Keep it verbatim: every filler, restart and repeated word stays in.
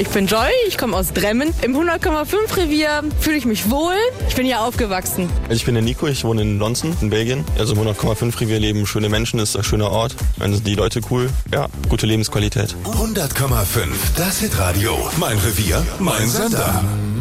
Ich bin Joy, ich komme aus Dremmen. Im hundert Komma fünf Revier fühle ich mich wohl. Ich bin hier aufgewachsen. Ich bin der Nico, ich wohne in Lonzen, in Belgien. Also im hundert Komma fünf Revier leben schöne Menschen, ist ein schöner Ort. Dann sind die Leute cool. Ja, gute Lebensqualität. hundert Komma fünf, das Hitradio. Mein Revier, mein Sender.